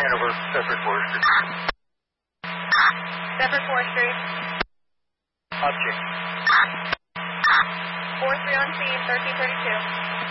Hanover, Bedford Forestry. Bedford Forestry. Object. 43 on scene, 1332.